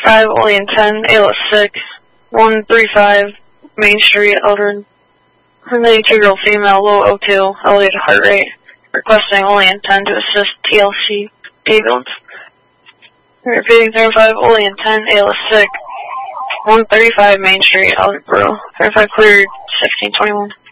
135, only in 10, ALS sick. 135, Main Street, Eldred. 92-year-old female, low O2, elevated heart rate. Requesting only in 10 to assist TLC ambulance. Repeating 35, only in 10, ALS sick. 135, Main Street, Eldred Borough. 35 cleared, 1621.